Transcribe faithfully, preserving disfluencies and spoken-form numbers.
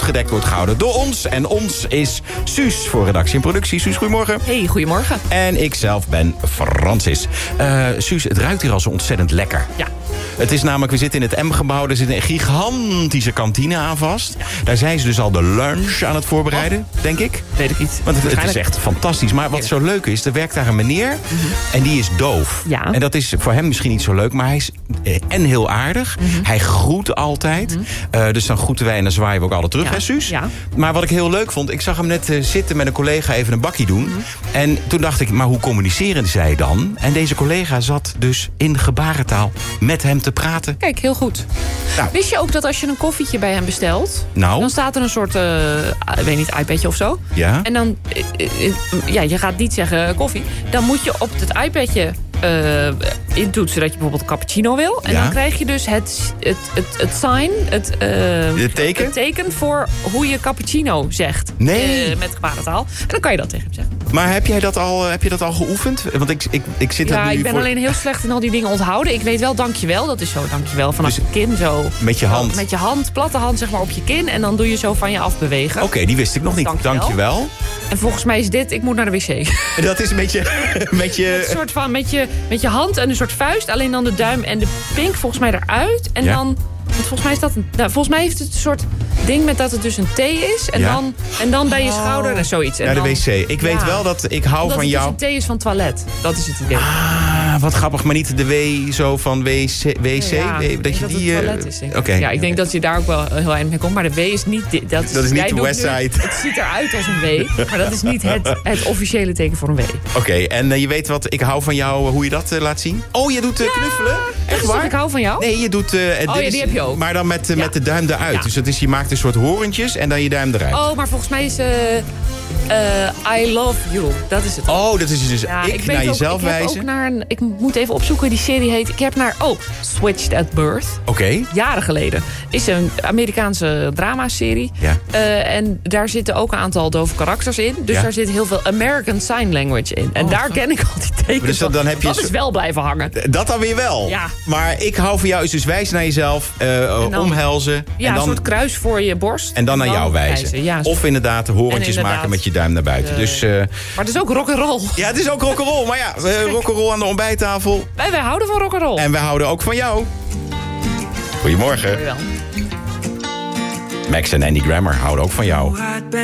gedekt wordt gehouden door ons. En ons is Suus voor redactie en productie. Suus, goedemorgen. Hey, goedemorgen. En ik zelf ben Francis. Uh, Suus, het ruikt hier al zo ontzettend lekker. Ja. Het is namelijk, we zitten in het M-gebouw. Er zit een gigantische kantine aan vast. Daar zijn ze dus al de lunch aan het voorbereiden, oh. denk ik. Weet ik niet. Want het, het is echt fantastisch. Maar wat zo leuk is, er werkt daar een meneer. Mm-hmm. En die is doof. Ja. En dat is voor hem misschien niet zo leuk. Maar hij is en heel aardig. Mm-hmm. Hij groet altijd. Mm-hmm. Uh, dus dan groeten wij en dan zwaaien we ook alle terug, ja. hè Suus? Ja. Maar wat ik heel leuk vond, ik zag hem net uh, zitten met een collega even een bakkie doen. Mm-hmm. En toen dacht ik, maar hoe communiceren zij dan? En deze collega zat dus in gebarentaal met hem te praten. Kijk, heel goed. Nou. Wist je ook dat als je een koffietje bij hem bestelt... Nou? Dan staat er een soort, uh, ik weet niet, iPadje of zo. Ja? En dan, uh, uh, ja, je gaat niet zeggen koffie. Dan moet je op het iPadje uh, intoetsen dat je bijvoorbeeld een cappuccino wil. En ja? dan krijg je dus het, het, het, het sign, het, uh, het, teken? het teken voor hoe je cappuccino zegt. Nee. Uh, met gebarentaal. En dan kan je dat tegen hem zeggen. Maar heb jij dat al, heb je dat al geoefend? Want ik, ik, ik zit ja, nu ik ben voor... alleen heel slecht in al die dingen onthouden. Ik weet wel dankjewel. Dat is zo dankjewel vanaf dus je kin zo. Met je hand? Met je hand, platte hand zeg maar op je kin. En dan doe je zo van je af bewegen. Oké, okay, die wist ik nog niet. Dankjewel. dankjewel. En volgens mij is dit, ik moet naar de wc. En dat is met je... Met je... Een soort van met je, met je hand en een soort vuist. Alleen dan de duim en de pink volgens mij eruit. En ja. dan... Want volgens mij is dat een, nou, volgens mij heeft het een soort ding met dat het dus een T is. En, ja. dan, en dan bij je schouder en zoiets. En naar de dan, wc. Ik weet ja. wel dat ik hou Omdat van jou... Dat het dus een T is van toilet. Dat is het idee. Ah, wat grappig. Maar niet de W zo van W C. W C ja, w, dat je dat die... het toilet is. Oké. Okay. Ja, ik denk dat je daar ook wel heel eind mee komt. Maar de W is niet... Dat is, dat is niet de Westside. Het ziet eruit als een W. Maar dat is niet het, het officiële teken voor een W. Oké, okay, en uh, je weet wat ik hou van jou, hoe je dat uh, laat zien? Oh, je doet uh, ja, knuffelen? Echt waar? Ik hou van jou? Nee, je doet... Uh, oh ja, die heb je ook. Maar dan met, uh, ja. met de duim eruit. Ja. Dus dat is, je maakt een soort horentjes en dan je duim eruit. Oh, maar volgens mij is... Uh, uh, I love you. Dat is het. Oh, dat is dus ja, ik, ik naar jezelf ook, ik wijzen. Ook naar een, ik moet even opzoeken hoe die serie heet. Ik heb naar... Oh, Switched at Birth. Oké. Okay. Jaren geleden. Is een Amerikaanse dramaserie. Ja. Uh, en daar zitten ook een aantal dove karakters in. Dus ja. daar zit heel veel American Sign Language in. En oh, daar ken ik al die tekens dus dat, dan heb je dat is wel blijven hangen. Dat dan weer wel. Ja. Maar ik hou van jou is dus wijzen naar jezelf. Uh, dan, omhelzen. Ja, en dan, een soort kruis voor je borst. En dan naar jou wijzen. wijzen. Ja, of inderdaad horentjes inderdaad, maken met je duim naar buiten. Uh, dus, uh, maar het is ook rock'n'roll. Ja, het is ook rock'n'roll. Maar ja, uh, rock'n'roll aan de ontbijttafel. Wij, wij houden van rock'n'roll. En wij houden ook van jou. Goedemorgen. Goedemorgen. Max en Andy Grammer houden ook van jou.